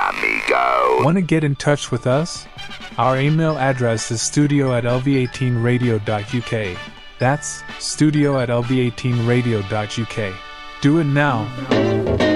amigo. Want to get in touch with us? Our email address is studio@lv18radio.uk. That's studio@lv18radio.uk. Do it now.